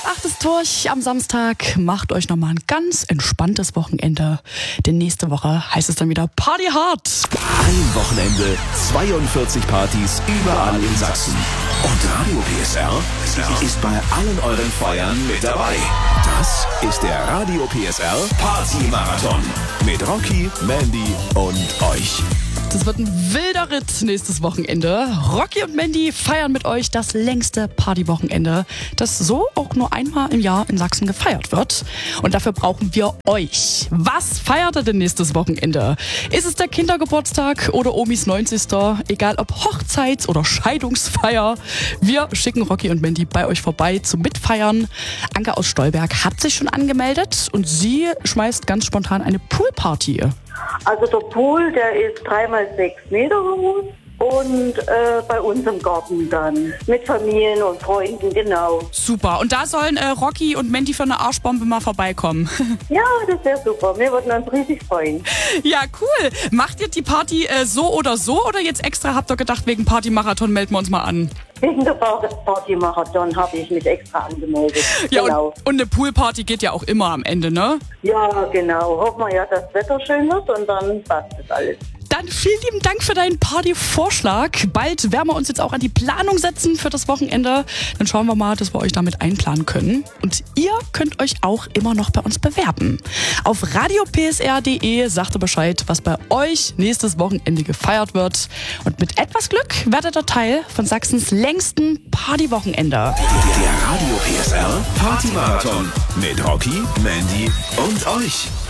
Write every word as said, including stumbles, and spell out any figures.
Halb acht ist durch am Samstag. Macht euch nochmal ein ganz entspanntes Wochenende. Denn nächste Woche heißt es dann wieder Party hard. Ein Wochenende, zweiundvierzig Partys überall in Sachsen. Und Radio P S R ist bei allen euren Feiern mit dabei. Das ist der Radio P S R Party Marathon mit Rocky, Mandy und euch. Das wird ein wilder Ritt nächstes Wochenende. Rocky und Mandy feiern mit euch das längste Partywochenende, das so auch nur einmal im Jahr in Sachsen gefeiert wird. Und dafür brauchen wir euch. Was feiert ihr denn nächstes Wochenende? Ist es der Kindergeburtstag oder Omis neunzigster? Egal ob Hochzeits- oder Scheidungsfeier. Wir schicken Rocky und Mandy bei euch vorbei zum Mitfeiern. Anke aus Stolberg hat sich schon angemeldet und sie schmeißt ganz spontan eine Poolparty. Also der Pool, der ist drei mal sechs Meter groß und äh, bei uns im Garten dann. Mit Familien und Freunden, genau. Super. Und da sollen äh, Rocky und Mandy für eine Arschbombe mal vorbeikommen. Ja, das wäre super. Wir würden uns riesig freuen. Ja, cool. Macht ihr die Party äh, so oder so oder jetzt extra habt ihr gedacht, wegen Partymarathon melden wir uns mal an? Wegen der Partymarathon habe ich mich extra angemeldet. Ja, genau. und, und eine Poolparty geht ja auch immer am Ende, ne? Ja, genau. Hoffen wir ja, dass das Wetter schön wird und dann passt das alles. Dann vielen lieben Dank für deinen Party-Vorschlag. Bald werden wir uns jetzt auch an die Planung setzen für das Wochenende. Dann schauen wir mal, dass wir euch damit einplanen können. Und ihr könnt euch auch immer noch bei uns bewerben. Auf radio p s r punkt d e sagt ihr Bescheid, was bei euch nächstes Wochenende gefeiert wird. Und mit etwas Glück werdet ihr Teil von Sachsens längsten Partywochenende. Der Radio P S R Party Marathon mit Rocky, Mandy und euch.